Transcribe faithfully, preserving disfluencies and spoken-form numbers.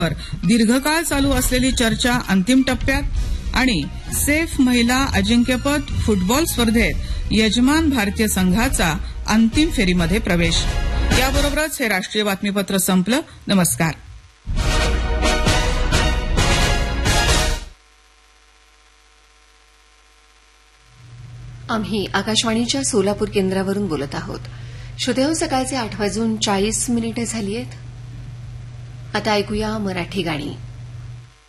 दीर्घकाळ चालू असलेली चर्चा अंतिम टप्प्यात आणि सेफ महिला अजिंक्यपद फुटबॉल स्पर्धेत यजमान भारतीय संघाचा अंतिम फेरीमध्ये प्रवेश. याबरोबरच हे राष्ट्रीय बातमीपत्र संपलं. नमस्कार. आम्ही आकाशवाणीच्या सोलापूर केंद्रावरून बोलत आहोत. श्रोतेहो, सकाळचे आठ वाजून चाळीस मिनिटे झाली आहेत. आता ऐकूया मराठी गाणी.